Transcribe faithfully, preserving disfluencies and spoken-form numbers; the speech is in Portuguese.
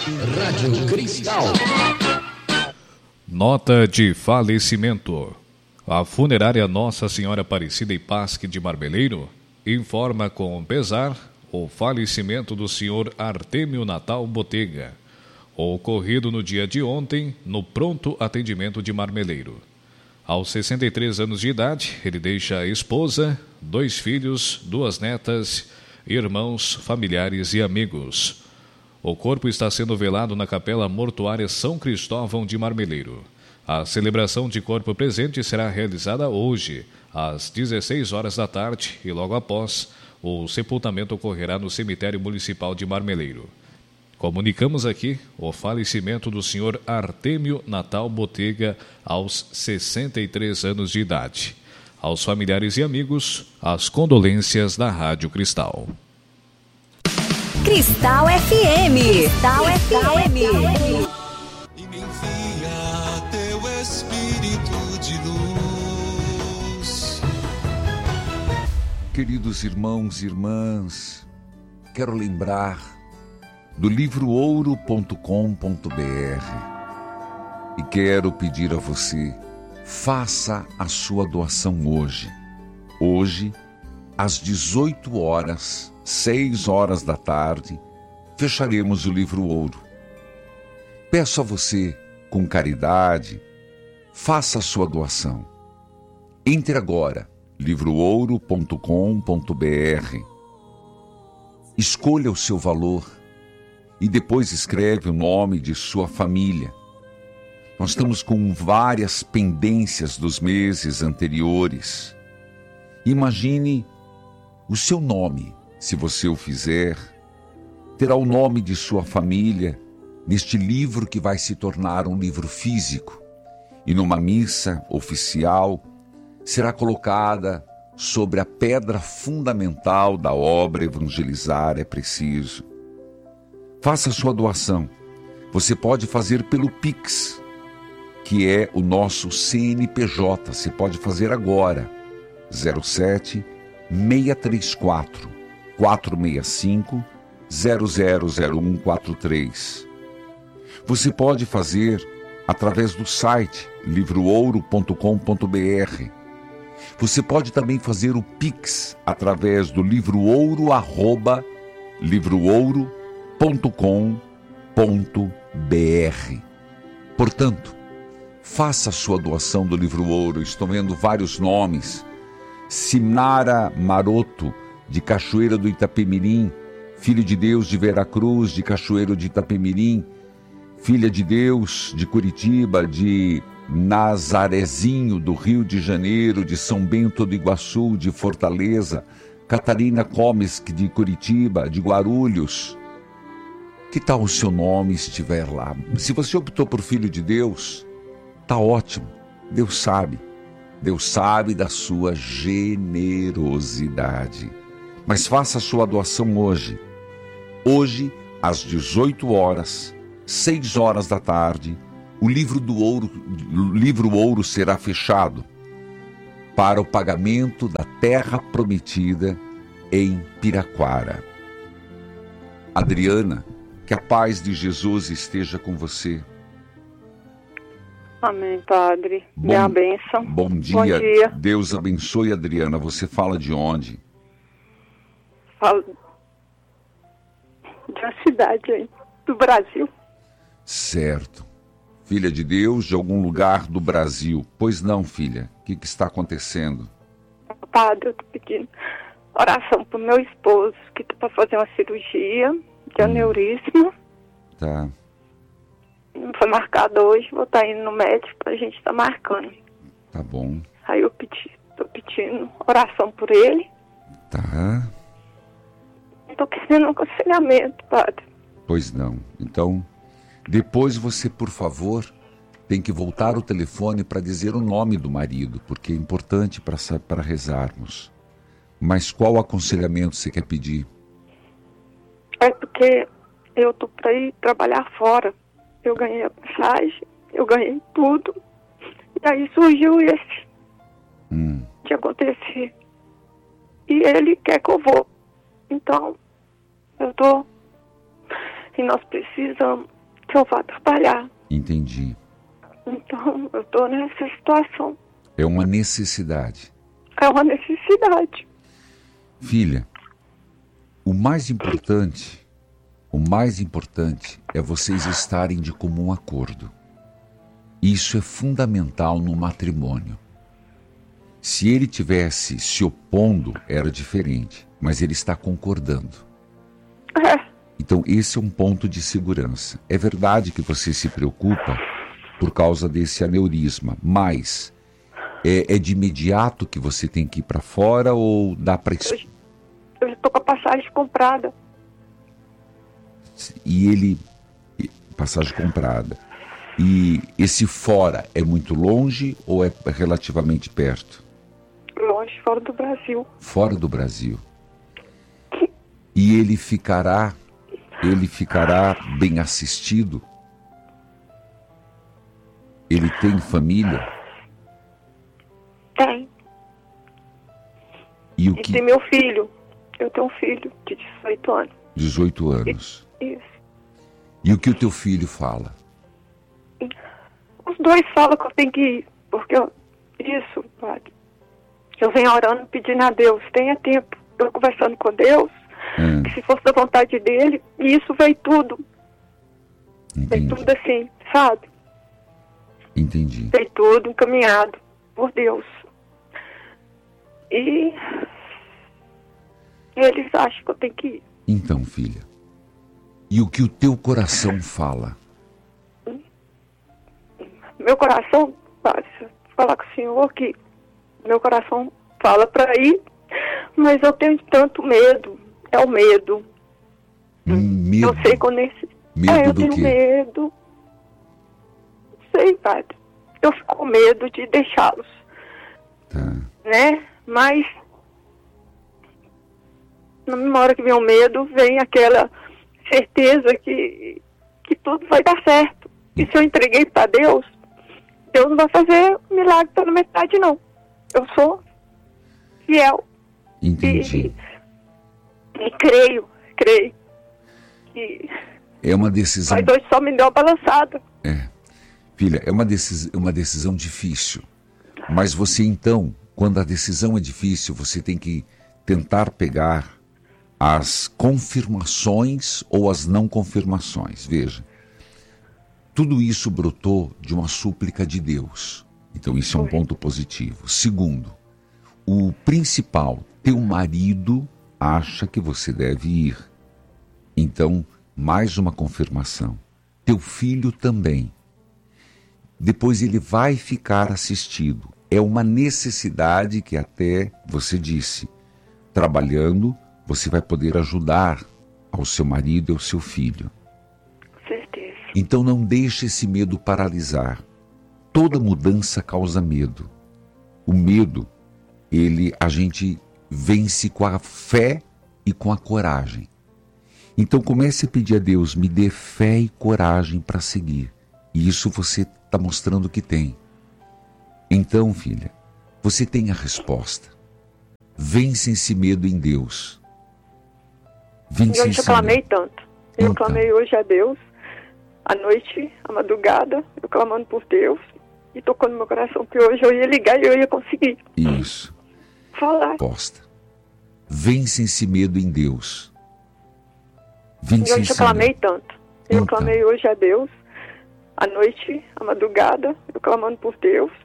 Rádio Cristal. Nota de falecimento. A funerária Nossa Senhora Aparecida e Pasque de Marmeleiro informa com pesar o falecimento do senhor Artêmio Natal Botega, ocorrido no dia de ontem no pronto atendimento de Marmeleiro. Aos sessenta e três anos de idade, ele deixa a esposa, dois filhos, duas netas, irmãos, familiares e amigos. O corpo está sendo velado na Capela Mortuária São Cristóvão de Marmeleiro. A celebração de corpo presente será realizada hoje, às dezesseis horas da tarde, e logo após, o sepultamento ocorrerá no cemitério municipal de Marmeleiro. Comunicamos aqui o falecimento do senhor Artêmio Natal Botega aos sessenta e três anos de idade. Aos familiares e amigos, as condolências da Rádio Cristal. Cristal F M. Cristal F M. E me envia teu Espírito de luz. Queridos irmãos e irmãs, quero lembrar do livro ouro ponto com ponto b r e quero pedir a você, faça a sua doação hoje. Hoje, às dezoito horas, seis horas da tarde, fecharemos o livro Ouro. Peço a você, com caridade, faça a sua doação. Entre agora, livro ouro ponto com ponto b r, escolha o seu valor e depois escreve o nome de sua família. Nós estamos com várias pendências dos meses anteriores. Imagine o seu nome, se você o fizer, terá o nome de sua família neste livro que vai se tornar um livro físico. E numa missa oficial será colocada sobre a pedra fundamental da obra Evangelizar é Preciso. Faça a sua doação. Você pode fazer pelo Pix, que é o nosso C N P J. Você pode fazer agora. zero sete, seis três quatro, quatro seis cinco, zero zero zero um quatro três. Você pode fazer através do site livro ouro ponto com ponto b r. Você pode também fazer o Pix através do livroouro, arroba livroouro ponto com ponto b r. Portanto, faça a sua doação do livro Ouro. Estou vendo vários nomes. Sinara Maroto, de Cachoeira do Itapemirim, Filho de Deus de Veracruz, de Cachoeiro de Itapemirim, Filha de Deus de Curitiba, de Nazarezinho, do Rio de Janeiro, de São Bento do Iguaçu, de Fortaleza, Catarina Comes, de Curitiba, de Guarulhos. Que tal o seu nome estiver lá? Se você optou por Filho de Deus, tá ótimo. Deus sabe. Deus sabe da sua generosidade. Mas faça a sua doação hoje. Hoje, às dezoito horas, seis horas da tarde, o livro do ouro, o livro Ouro será fechado para o pagamento da terra prometida em Piraquara. Adriana, que a paz de Jesus esteja com você. Amém, Padre. Bom, Minha bênção. Bom dia. Bom dia. Deus abençoe, Adriana. Você fala de onde? Falo de uma cidade aí, do Brasil. Certo. Filha de Deus, de algum lugar do Brasil. Pois não, filha. O que, que está acontecendo? Padre, eu estou pedindo oração para o meu esposo, que está para fazer uma cirurgia de aneurisma. Tá. Foi marcado hoje, vou estar indo no médico para a gente estar marcando. Tá bom. Aí eu pedi, tô pedindo oração por ele. Tá. Estou querendo um aconselhamento, Padre. Pois não. Então, depois você, por favor, tem que voltar o telefone para dizer o nome do marido, porque é importante para para rezarmos. Mas qual aconselhamento você quer pedir? É porque eu tô para ir trabalhar fora. Eu ganhei a passagem, eu ganhei tudo. E aí surgiu esse Hum. de acontecer. E ele quer que eu vou. Então, eu tô... E nós precisamos que eu vá trabalhar. Entendi. Então, eu estou nessa situação. É uma necessidade. É uma necessidade. Filha, o mais importante, o mais importante é vocês estarem de comum acordo. Isso é fundamental no matrimônio. Se ele tivesse se opondo, era diferente, mas ele está concordando. É. Então, esse é um ponto de segurança. É verdade que você se preocupa por causa desse aneurisma, mas é, é de imediato que você tem que ir para fora ou dá para... Eu, eu estou com a passagem comprada. E ele... Passagem comprada. E esse fora é muito longe ou é relativamente perto? Longe, fora do Brasil. Fora do Brasil. E ele ficará, ele ficará bem assistido? Ele tem família? Tem. E o E que? tem meu filho. Eu tenho um filho de dezoito anos. dezoito anos. Isso. E o que o teu filho fala? Os dois falam que eu tenho que ir. Porque eu, isso, padre. Eu venho orando, pedindo a Deus, tenha tempo. Eu conversando com Deus, Hum. que se fosse da vontade dele, e isso veio tudo. Veio Entendi. tudo assim, sabe? Entendi. Veio tudo encaminhado por Deus. E eles acham que eu tenho que ir. Então, filha, e o que o teu coração fala? Meu coração, padre, se eu falar com o senhor que meu coração fala para ir, mas eu tenho tanto medo. É o medo. Medo? Eu sei quando esse... Medo é, eu do tenho quê? medo. Sei, padre. Eu fico com medo de deixá-los, Tá. né? Mas na hora que vem o medo, vem aquela certeza que, que tudo vai dar certo. E se eu entreguei para Deus, Deus não vai fazer milagre pela metade, não. Eu sou fiel. Entendi. E, e creio, creio. Que... É uma decisão... Mas hoje só me deu uma balançada. É. Filha, é uma, decis... uma decisão difícil. Mas você então, quando a decisão é difícil, você tem que tentar pegar as confirmações ou as não confirmações. Veja, tudo isso brotou de uma súplica de Deus. Então isso é um ponto positivo. Segundo, o principal, teu marido acha que você deve ir. Então, mais uma confirmação. Teu filho também. Depois ele vai ficar assistido. É uma necessidade que até você disse. Trabalhando, você vai poder ajudar ao seu marido e ao seu filho. Certeza. Então não deixe esse medo paralisar. Toda mudança causa medo. O medo, ele, a gente vence com a fé e com a coragem. Então comece a pedir a Deus, me dê fé e coragem para seguir. E isso você está mostrando que tem. Então, filha, você tem a resposta. Vence esse medo em Deus. Vence E hoje esse eu clamei medo. tanto. Eu Então. clamei hoje a Deus, à noite, à madrugada, eu clamando por Deus, e tocou no meu coração que hoje eu ia ligar e eu ia conseguir Isso. falar. Resposta. Vence esse medo em Deus. E Vence hoje eu esse clamei medo. tanto. Eu Então. clamei hoje a Deus, à noite, à madrugada, eu clamando por Deus,